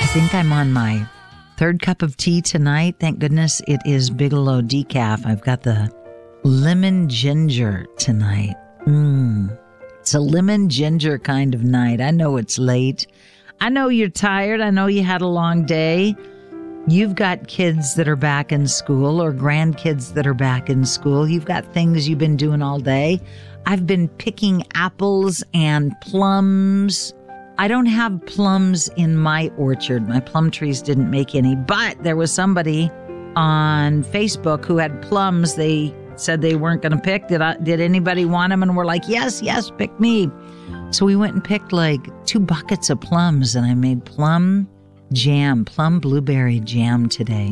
think I'm on my third cup of tea tonight. Thank goodness it is Bigelow Decaf. I've got the lemon ginger tonight. It's a lemon ginger kind of night. I know it's late. I know you're tired. I know you had a long day. You've got kids that are back in school or grandkids that are back in school. You've got things you've been doing all day. I've been picking apples and plums. I don't have plums in my orchard. My plum trees didn't make any, but there was somebody on Facebook who had plums. They said they weren't going to pick. Did anybody want them? And we're like, yes, pick me. So we went and picked like 2 buckets of plums, and I made plum jam, plum blueberry jam today.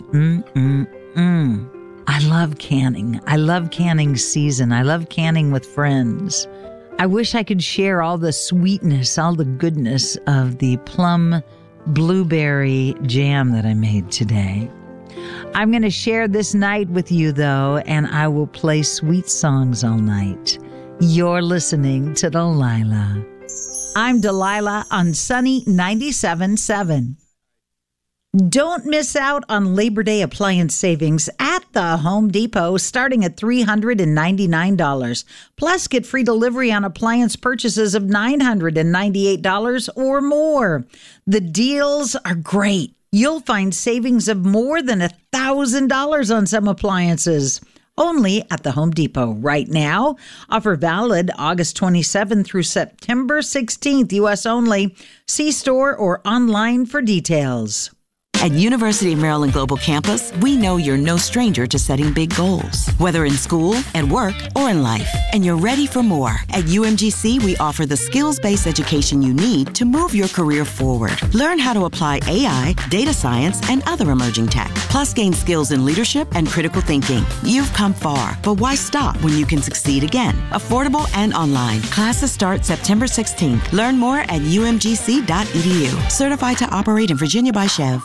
I love canning. I love canning season. I love canning with friends. I wish I could share all the sweetness, all the goodness of the plum blueberry jam that I made today. I'm going to share this night with you, though, and I will play sweet songs all night. You're listening to Delilah. I'm Delilah on Sunny 97.7. Don't miss out on Labor Day appliance savings at the Home Depot, starting at $399. Plus, get free delivery on appliance purchases of $998 or more. The deals are great. You'll find savings of more than $1,000 on some appliances. Only at the Home Depot right now. Offer valid August 27th through September 16th, U.S. only. See store or online for details. At University of Maryland Global Campus, we know you're no stranger to setting big goals, whether in school, at work, or in life. And you're ready for more. At UMGC, we offer the skills-based education you need to move your career forward. Learn how to apply AI, data science, and other emerging tech. Plus, gain skills in leadership and critical thinking. You've come far, but why stop when you can succeed again? Affordable and online. Classes start September 16th. Learn more at umgc.edu. Certified to operate in Virginia by Chev.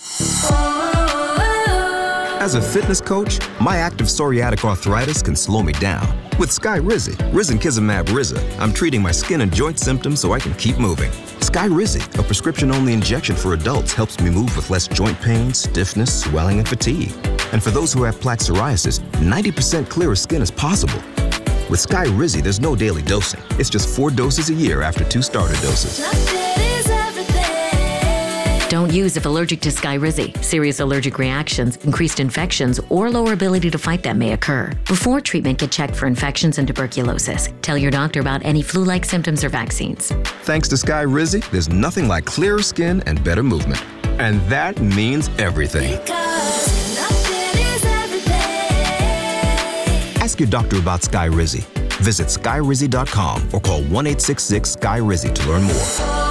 As a fitness coach, my active psoriatic arthritis can slow me down. With Skyrizi, risankizumab Riza, I'm treating my skin and joint symptoms so I can keep moving. Skyrizi, a prescription-only injection for adults, helps me move with less joint pain, stiffness, swelling, and fatigue. And for those who have plaque psoriasis, 90% clearer skin is possible. With Skyrizi, there's no daily dosing. It's just 4 doses a year after 2 starter doses. Don't use if allergic to Skyrizi. Serious allergic reactions, increased infections, or lower ability to fight them may occur. Before treatment, get checked for infections and tuberculosis. Tell your doctor about any flu-like symptoms or vaccines. Thanks to Skyrizi, there's nothing like clearer skin and better movement. And that means everything. Ask your doctor about Skyrizi. Visit Skyrizi.com or call 1-866-SKY-RIZI to learn more.